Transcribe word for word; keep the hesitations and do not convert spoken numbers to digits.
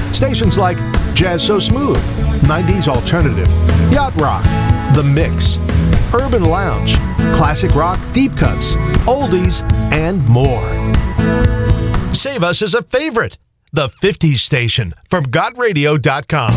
Stations like Jazz So Smooth, nineties Alternative, Yacht Rock, The Mix, Urban Lounge, Classic Rock, Deep Cuts, Oldies, and more. Save us as a favorite. The fifties Station from got radio dot com.